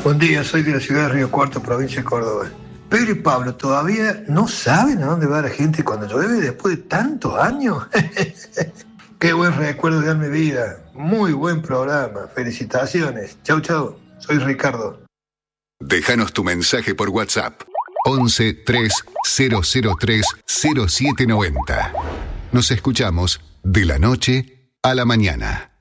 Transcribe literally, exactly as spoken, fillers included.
Buen día, soy de la ciudad de Río Cuarto, provincia de Córdoba. Pedro y Pablo todavía no saben a dónde va la gente cuando llueve después de tantos años. Qué buen recuerdo de mi vida. Muy buen programa. Felicitaciones. Chau, chau. Soy Ricardo. Déjanos tu mensaje por WhatsApp. once tres cero cero tres cero siete noventa. Nos escuchamos de la noche a la mañana.